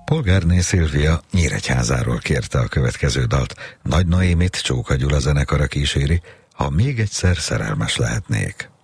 Polgárné Szilvia Nyíregyházáról kérte a következő dalt. Nagy Noémit Csóka Gyula zenekara kíséri, Ha még egyszer szerelmes lehetnék.